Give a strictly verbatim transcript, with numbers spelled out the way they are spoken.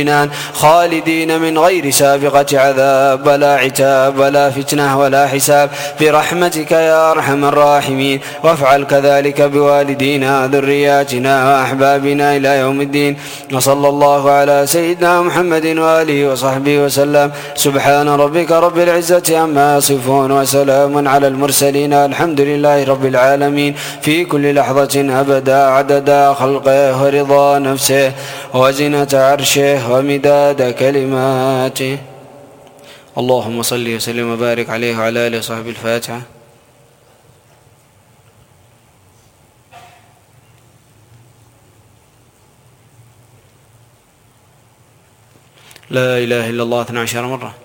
خالدين من غير سابقة عذاب ولا عتاب ولا فتنة ولا حساب برحمتك يا أرحم الراحمين. وافعل كذلك بوالدينا ذرياتنا وأحبابنا إلى يوم الدين. وصلى الله على سيدنا محمد وآله وصحبه وسلم. سبحان ربك رب العزة عما يصفون وسلام على المرسلين الحمد لله رب العالمين. في كل لحظة أبدا عدد خلقه ورضا نفسه وزنة عرشه ومداد كلماته. اللهم صل وسلم وبارك عليه وعلى آله وصحبه. الفاتحة. لا إله إلا الله اثنتا عشرة مرة.